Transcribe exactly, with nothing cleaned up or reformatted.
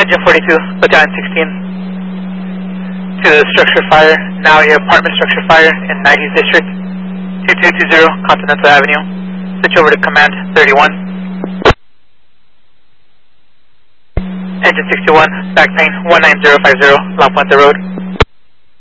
Engine forty-two, Battalion sixteen. To the structure fire, now your apartment structure fire in Maggie's district. two two two zero, Continental Avenue. Switch over to command thirty-one. Engine sixty-one, back plane one nine zero five zero, La Puente Road.